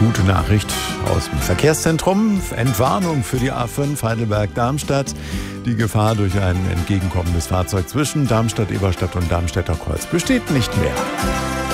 gute Nachricht aus dem Verkehrszentrum. Entwarnung für die A5 Heidelberg-Darmstadt. Die Gefahr durch ein entgegenkommendes Fahrzeug zwischen Darmstadt-Eberstadt und Darmstädter Kreuz besteht nicht mehr.